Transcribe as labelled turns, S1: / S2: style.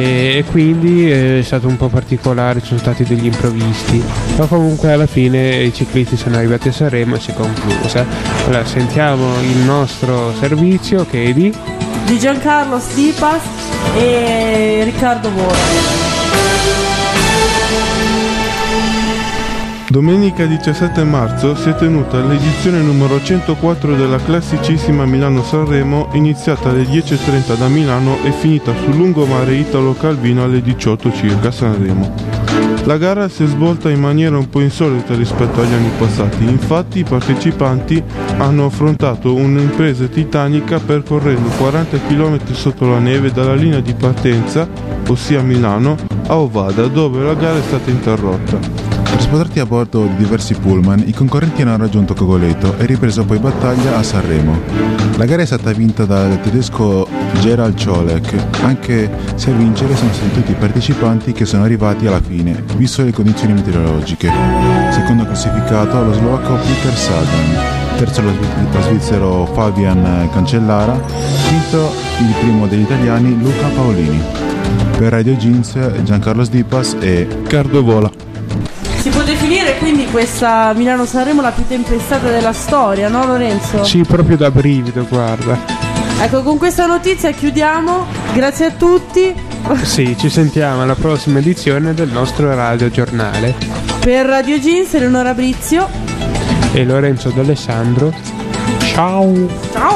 S1: e quindi è stato un po' particolare, ci sono stati degli imprevisti, ma comunque alla fine i ciclisti sono arrivati a Sanremo e si è conclusa. Allora sentiamo il nostro servizio che è di
S2: Giancarlo Stipas e Riccardo Vola.
S3: Domenica 17 marzo si è tenuta l'edizione numero 104 della classicissima Milano-Sanremo, iniziata alle 10:30 da Milano e finita sul lungomare Italo-Calvino alle 18 circa a Sanremo. La gara si è svolta in maniera un po' insolita rispetto agli anni passati, infatti i partecipanti hanno affrontato un'impresa titanica percorrendo 40 km sotto la neve dalla linea di partenza, ossia Milano, a Ovada, dove la gara è stata interrotta.
S4: Trasportati a bordo di diversi pullman, i concorrenti hanno raggiunto Cogoleto e ripreso poi battaglia a Sanremo. La gara è stata vinta dal tedesco Gerald Ciolek, anche se a vincere sono stati tutti i partecipanti che sono arrivati alla fine, visto le condizioni meteorologiche. Secondo classificato lo slovacco Peter Sagan, terzo lo svizzero Fabian Cancellara, quinto il primo degli italiani Luca Paolini. Per Radio Jeans Giancarlo Stipas e
S3: Riccardo Vola.
S2: Si può definire quindi questa Milano-Sanremo la più tempestata della storia, no Lorenzo?
S1: Sì, proprio da brivido, guarda.
S2: Ecco, con questa notizia chiudiamo, grazie a tutti.
S1: Sì, ci sentiamo alla prossima edizione del nostro Radio Giornale.
S2: Per Radio Jeans, Eleonora Brizio
S1: e Lorenzo D'Alessandro. Ciao!
S2: Ciao!